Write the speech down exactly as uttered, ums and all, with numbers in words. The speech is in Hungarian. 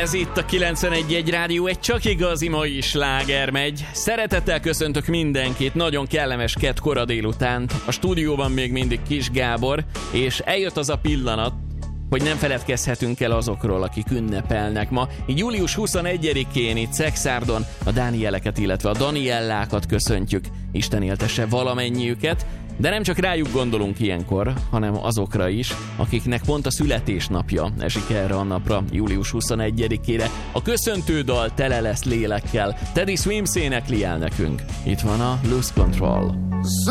Ez itt a kilencvenegy egy Rádió, egy csak igazi mai sláger megy. Szeretettel köszöntök mindenkit, nagyon kellemes kedd kora délutánt. A stúdióban még mindig Kis Gábor, és eljött az a pillanat, hogy nem feledkezhetünk el azokról, akik ünnepelnek ma. Így július huszonegyedikén itt Szekszárdon a Dánieleket, illetve a Daniellákat köszöntjük. Isten éltesse valamennyiüket, de nem csak rájuk gondolunk ilyenkor, hanem azokra is, akiknek pont a születésnapja esik erre a napra, július huszonegyedikére. A köszöntődal tele lesz lélekkel. Teddy Swims énekli el nekünk. Itt van a Lose Control. So